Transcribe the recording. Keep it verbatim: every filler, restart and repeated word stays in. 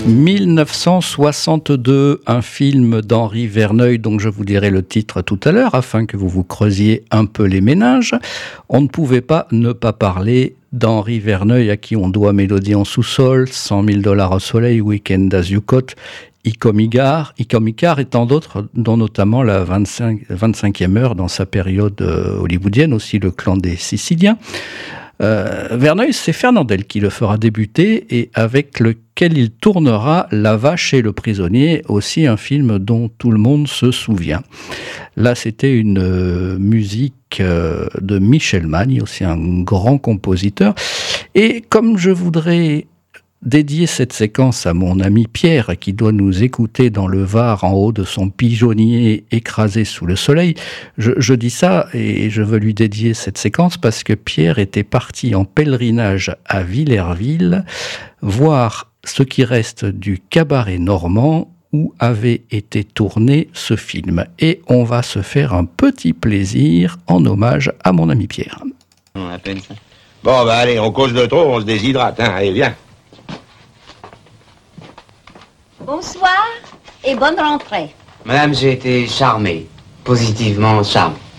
mille neuf cent soixante-deux, un film d'Henri Verneuil dont je vous dirai le titre tout à l'heure afin que vous vous creusiez un peu les méninges. On ne pouvait pas ne pas parler d'Henri Verneuil à qui on doit Mélodie en sous-sol, cent mille dollars au soleil, Week-end à Zuccotte, Icôme-Icare, Icôme-Icare et tant d'autres, dont notamment la vingt-cinq, vingt-cinquième heure dans sa période euh, hollywoodienne, aussi Le Clan des Siciliens. Euh, Verneuil, c'est Fernandel qui le fera débuter et avec lequel il tournera La Vache et le Prisonnier, aussi un film dont tout le monde se souvient. Là, c'était une euh, musique euh, de Michel Magne, aussi un grand compositeur. Et comme je voudrais dédier cette séquence à mon ami Pierre qui doit nous écouter dans le Var en haut de son pigeonnier écrasé sous le soleil. Je, je dis ça et je veux lui dédier cette séquence parce que Pierre était parti en pèlerinage à Villerville voir ce qui reste du cabaret normand où avait été tourné ce film. Et on va se faire un petit plaisir en hommage à mon ami Pierre. On appelle ça. Bon, ben allez, on cause de trop, on se déshydrate, hein. Allez, viens. Bonsoir et bonne rentrée. Madame, j'ai été charmé, positivement charmé.